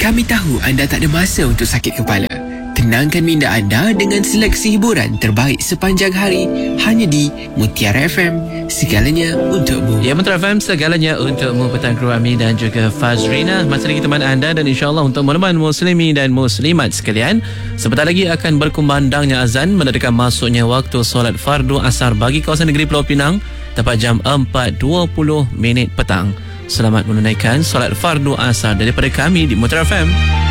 Kami tahu anda tak ada masa untuk sakit kepala. Tenangkan minda anda dengan seleksi hiburan terbaik sepanjang hari hanya di Mutiara FM. Segalanya untukmu. Ya, Mutiara FM, segalanya untukmu. Petang Kru Ami dan juga Fazrina. Masih lagi teman anda dan insyaAllah untuk meneman muslimi dan muslimat sekalian. Sebentar lagi akan berkumandangnya azan menandakan masuknya waktu solat fardu asar bagi kawasan negeri Pulau Pinang tepat jam 4.20 petang. Selamat menunaikan solat fardu asar daripada kami di Mutiara FM.